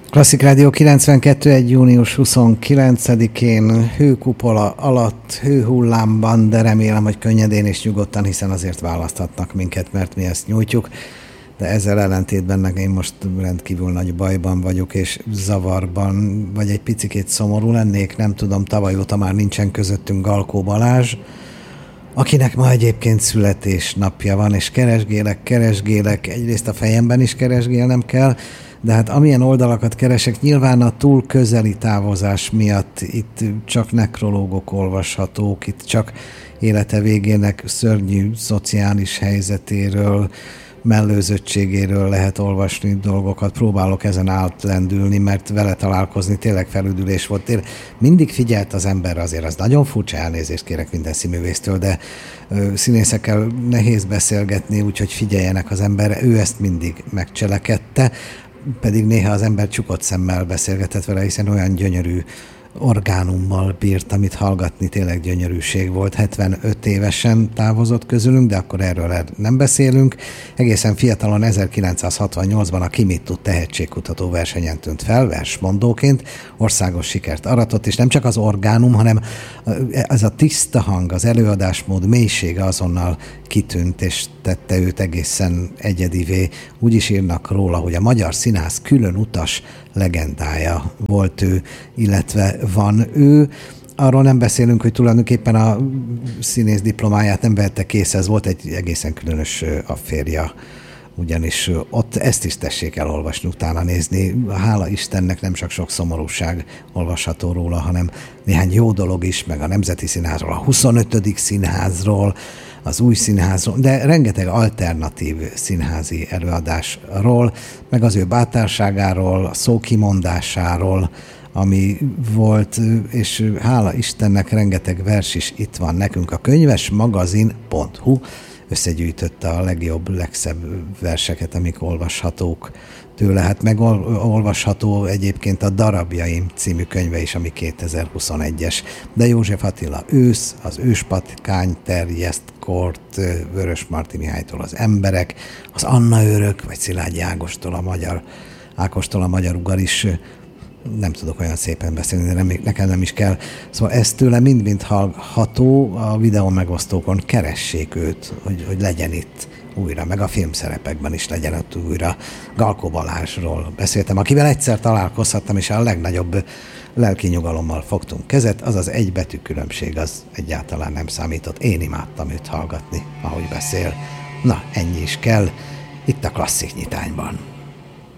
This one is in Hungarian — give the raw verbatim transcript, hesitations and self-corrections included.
Klasszik Rádió kilencvenkettő egy június huszonkilencedikén hőkupola alatt, hőhullámban, de remélem, hogy könnyedén és nyugodtan, hiszen azért választhatnak minket, mert mi ezt nyújtjuk. De ezzel ellentétben én most rendkívül nagy bajban vagyok, és zavarban, vagy egy picikét szomorú lennék, nem tudom, tavaly óta már nincsen közöttünk Galkó Balázs, akinek ma egyébként születésnapja van, és keresgélek, keresgélek, egyrészt a fejemben is keresgélnem kell, de hát amilyen oldalakat keresek, nyilván a túl közeli távozás miatt itt csak nekrológok olvashatók, itt csak élete végének szörnyű szociális helyzetéről, mellőzöttségéről lehet olvasni dolgokat. Próbálok ezen átlendülni, mert vele találkozni tényleg felüdülés volt. Tényleg mindig figyelt az ember, azért az nagyon furcsa, elnézést kérek minden színművésztől, de ö, színészekkel nehéz beszélgetni, úgyhogy figyeljenek az emberre. Ő ezt mindig megcselekedte, pedig néha az ember csukott szemmel beszélgetett vele, hiszen olyan gyönyörű orgánummal bírt, amit hallgatni tényleg gyönyörűség volt. hetvenöt évesen távozott közülünk, de akkor erről nem beszélünk. Egészen fiatalon ezerkilencszázhatvannyolcban a Ki mit tud tehetségkutató versenyen tűnt fel, versmondóként, országos sikert aratott, és nem csak az orgánum, hanem ez a tiszta hang, az előadásmód mélysége azonnal kitűnt, és tette őt egészen egyedivé. Úgy is írnak róla, hogy a magyar színház külön utas legendája volt ő, illetve van ő. Arról nem beszélünk, hogy tulajdonképpen a színész diplomáját nem vette kész, ez volt egy egészen különös afférja, ugyanis ott ezt is tessék elolvasni, utána nézni. Hála Istennek nem csak sok szomorúság olvasható róla, hanem néhány jó dolog is, meg a Nemzeti Színházról, a huszonötödik színházról, az új színházról, de rengeteg alternatív színházi előadásról, meg az ő bátorságáról, a szókimondásáról, ami volt, és hála Istennek rengeteg vers is itt van nekünk. A könyvesmagazin pont hu összegyűjtötte a legjobb, legszebb verseket, amik olvashatók tőle. Hát megolvasható egyébként a Darabjaim című könyve is, ami kétezer-huszonegyes. De József Attila ősz, az őspatkány terjeszt kort, Vörös Marti Mihálytól az emberek, az Anna örök, vagy Szilágyi Ágostól a magyar, Ákostól a magyar ugar is. Nem tudok olyan szépen beszélni, de nem, nekem nem is kell. Szóval ez tőle mind-mind hallható, a videó megosztókon keressék őt, hogy, hogy legyen itt újra, meg a filmszerepekben is legyen ott újra. Galkó Balázsról beszéltem, akivel egyszer találkozhattam, és a legnagyobb lelki nyugalommal fogtunk kezet, az az egy betű különbség, az egyáltalán nem számított. Én imádtam őt hallgatni, ahogy beszél. Na, ennyi is kell, itt a Klasszik Nyitányban.